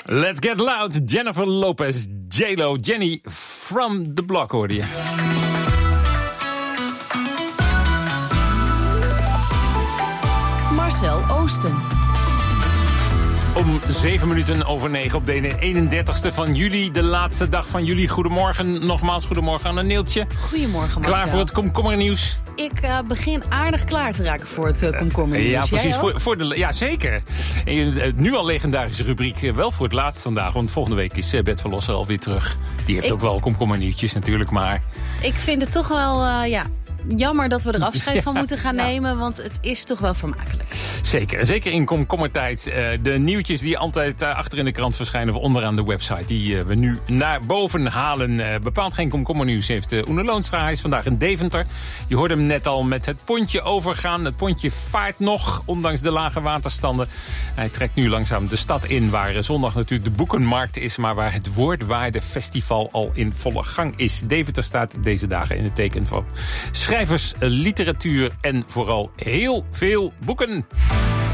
Let's get loud. Jennifer Lopez, J-Lo, Jenny from the Block hoorde je. Marcel Oosten. Om 7:07 op de 31ste van juli, de laatste dag van juli. Goedemorgen, nogmaals goedemorgen aan Neeltje. Goedemorgen, Marcel. Klaar voor het komkommernieuws? Ik begin aardig klaar te raken voor het komkommernieuws. Ja, precies. Jij Ja, zeker. En nu al legendarische rubriek, wel voor het laatst vandaag. Want volgende week is Bert Verlosser alweer terug. Die heeft ook wel komkommernieuwtjes natuurlijk, maar... Ik vind het toch wel, jammer dat we er afscheid van moeten gaan nemen. Want het is toch wel vermakelijk. Zeker. En zeker in komkommertijd. De nieuwtjes die altijd achter in de krant verschijnen of onderaan de website. Die we nu naar boven halen. Bepaald geen komkommernieuws heeft Oene Loonstra. Hij is vandaag in Deventer. Je hoorde hem net al met het pontje overgaan. Het pontje vaart nog, ondanks de lage waterstanden. Hij trekt nu langzaam de stad in. Waar zondag natuurlijk de boekenmarkt is. Maar waar het Woordwaardefestival al in volle gang is. Deventer staat deze dagen in het teken van schrijvers, literatuur en vooral heel veel boeken.